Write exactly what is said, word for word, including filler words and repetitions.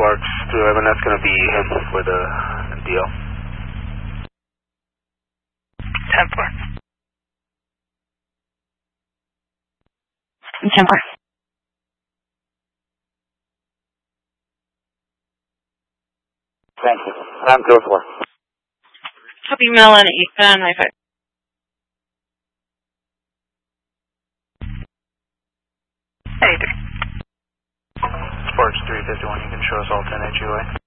Sparks three eleven, that's going to be him for the D L. ten four. ten four. Thank you. I'm zero four. Copy Melon eight nine five. eighty-three. Sparks three fifty-one, you can show us alternate G O A.